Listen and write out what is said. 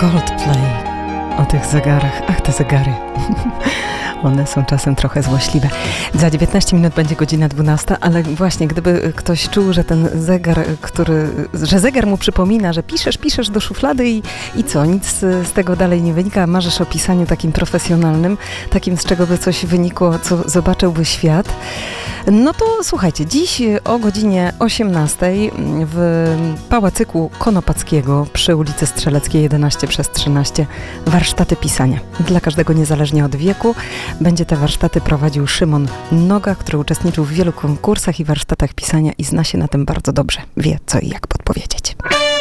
Coldplay o tych zegarach. Ach, te zegary. One są czasem trochę złośliwe. Za 19 minut będzie godzina 12, ale właśnie gdyby ktoś czuł, że ten zegar, że zegar mu przypomina, że piszesz do szuflady i co, nic z tego dalej nie wynika, marzysz o pisaniu takim profesjonalnym, takim, z czego by coś wynikło, co zobaczyłby świat. No to słuchajcie, dziś o godzinie 18 w Pałacyku Konopackiego przy ulicy Strzeleckiej 11/13 warsztaty pisania. Dla każdego niezależnie od wieku. Będzie te warsztaty prowadził Szymon Noga, który uczestniczył w wielu konkursach i warsztatach pisania i zna się na tym bardzo dobrze. Wie co i jak podpowiedzieć.